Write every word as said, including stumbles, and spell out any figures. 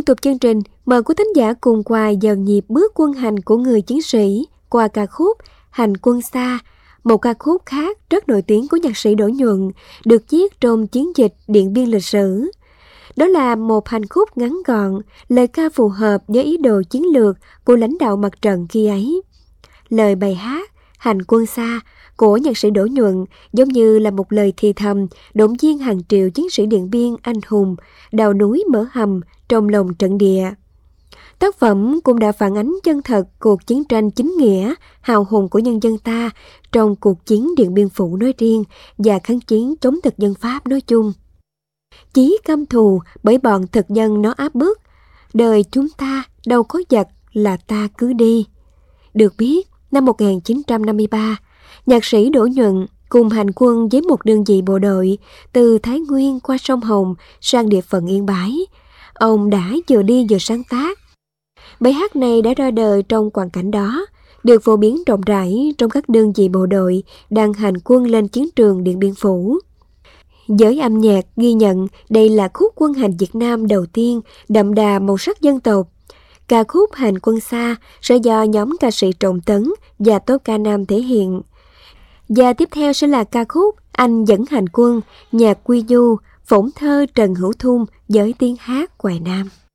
tục chương trình, mời quý thính giả cùng qua giờ nhịp bước quân hành của người chiến sĩ qua ca khúc Hành Quân Xa, một ca khúc khác rất nổi tiếng của nhạc sĩ Đỗ Nhuận, được viết trong chiến dịch Điện Biên lịch sử. Đó là một hành khúc ngắn gọn, lời ca phù hợp với ý đồ chiến lược của lãnh đạo mặt trận khi ấy. Lời bài hát Hành Quân Xa của nhạc sĩ Đỗ Nhuận giống như là một lời thì thầm động viên hàng triệu chiến sĩ Điện Biên anh hùng đào núi mở hầm trong lòng trận địa. Tác phẩm cũng đã phản ánh chân thật cuộc chiến tranh chính nghĩa, hào hùng của nhân dân ta trong cuộc chiến Điện Biên Phủ nói riêng và kháng chiến chống thực dân Pháp nói chung. Chí căm thù bởi bọn thực dân nó áp bức, đời chúng ta đâu có giặc là ta cứ đi. Được biết, năm một nghìn chín trăm năm mươi ba, nhạc sĩ Đỗ Nhuận cùng hành quân với một đơn vị bộ đội từ Thái Nguyên qua sông Hồng sang địa phận Yên Bái. Ông đã vừa đi vừa sáng tác. Bài hát này đã ra đời trong hoàn cảnh đó, được phổ biến rộng rãi trong các đơn vị bộ đội đang hành quân lên chiến trường Điện Biên Phủ. Giới âm nhạc ghi nhận đây là khúc quân hành Việt Nam đầu tiên đậm đà màu sắc dân tộc. Ca khúc Hành Quân Xa sẽ do nhóm ca sĩ Trọng Tấn và Tốp Ca Nam thể hiện. Và tiếp theo sẽ là ca khúc Anh Dẫn Hành Quân, nhạc Quy Du, phỗng thơ Trần Hữu Thung với tiếng hát Hoài Nam.